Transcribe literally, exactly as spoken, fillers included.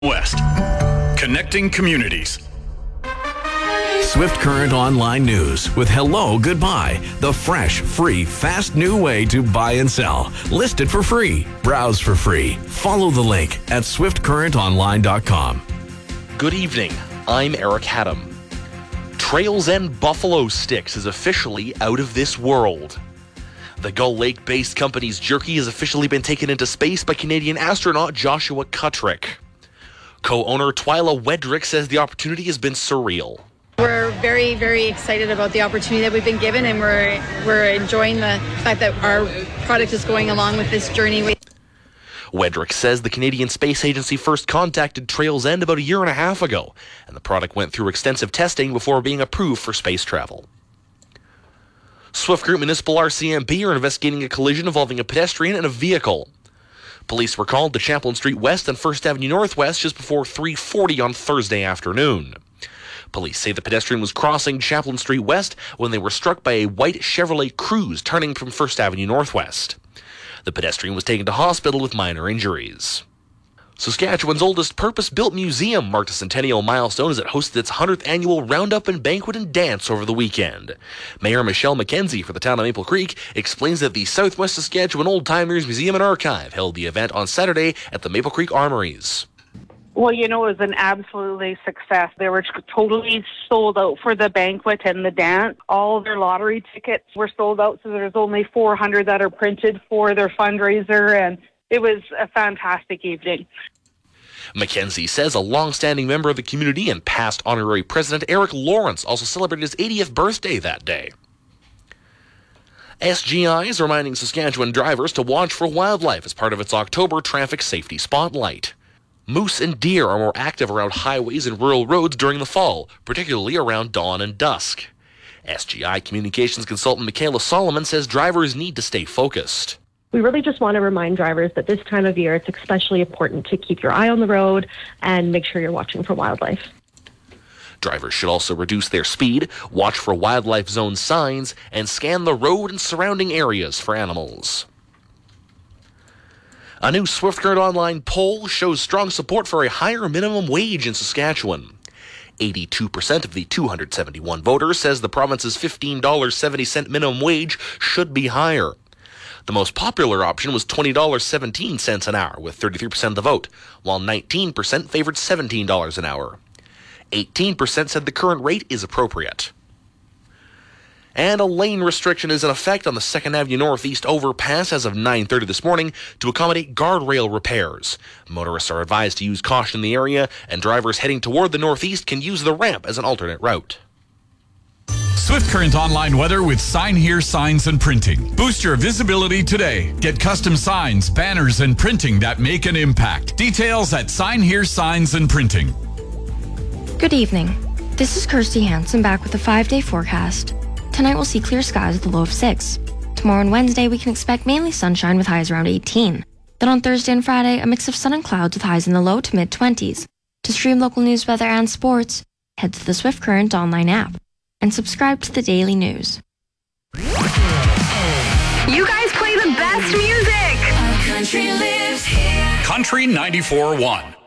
West. Connecting communities. Swift Current Online News with Hello Goodbye, the fresh, free, fast new way to buy and sell. List it for free, browse for free. Follow the link at swift current online dot com. Good evening, I'm Eric Haddam. Trails End Buffalo Sticks is officially out of this world. The Gull Lake-based company's jerky has officially been taken into space by Canadian astronaut Joshua Kutrick. Co-owner Twyla Wedrick says the opportunity has been surreal. We're very, very excited about the opportunity that we've been given, and we're we're enjoying the fact that our product is going along with this journey. Wedrick says the Canadian Space Agency first contacted Trails End about a year and a half ago, and the product went through extensive testing before being approved for space travel. Swift Current Municipal R C M P are investigating a collision involving a pedestrian and a vehicle. Police were called to Champlain Street West and First Avenue Northwest just before three forty on Thursday afternoon. Police say the pedestrian was crossing Champlain Street West when they were struck by a white Chevrolet Cruze turning from First Avenue Northwest. The pedestrian was taken to hospital with minor injuries. Saskatchewan's oldest purpose-built museum marked a centennial milestone as it hosted its one hundredth annual Roundup and Banquet and Dance over the weekend. Mayor Michelle McKenzie for the town of Maple Creek explains that the Southwest Saskatchewan Old Timers Museum and Archive held the event on Saturday at the Maple Creek Armories. Well, you know, it was an absolutely success. They were totally sold out for the banquet and the dance. All of their lottery tickets were sold out, so there's only four hundred that are printed for their fundraiser, and it was a fantastic evening. McKenzie says a long-standing member of the community and past honorary president Eric Lawrence also celebrated his eightieth birthday that day. S G I is reminding Saskatchewan drivers to watch for wildlife as part of its October Traffic Safety Spotlight. Moose and deer are more active around highways and rural roads during the fall, particularly around dawn and dusk. S G I communications consultant Michaela Solomon says drivers need to stay focused. We really just want to remind drivers that this time of year, it's especially important to keep your eye on the road and make sure you're watching for wildlife. Drivers should also reduce their speed, watch for wildlife zone signs, and scan the road and surrounding areas for animals. A new Swift Current Online poll shows strong support for a higher minimum wage in Saskatchewan. eighty-two percent of the two hundred seventy-one voters says the province's fifteen dollars and seventy cents minimum wage should be higher. The most popular option was twenty dollars and seventeen cents an hour, with thirty-three percent of the vote, while nineteen percent favored seventeen dollars an hour. eighteen percent said the current rate is appropriate. And a lane restriction is in effect on the Second Avenue Northeast overpass as of nine thirty this morning to accommodate guardrail repairs. Motorists are advised to use caution in the area, and drivers heading toward the northeast can use the ramp as an alternate route. Swift Current Online weather with Sign Here Signs and Printing. Boost your visibility today. Get custom signs, banners, and printing that make an impact. Details at Sign Here Signs and Printing. Good evening. This is Kirsty Hansen back with a five-day forecast. Tonight we'll see clear skies with a low of six. Tomorrow and Wednesday we can expect mainly sunshine with highs around eighteen. Then on Thursday and Friday, a mix of sun and clouds with highs in the low to mid-twenties. To stream local news, weather, and sports, head to the Swift Current Online app and subscribe to the daily news. You guys play the best music. Country ninety-four point one.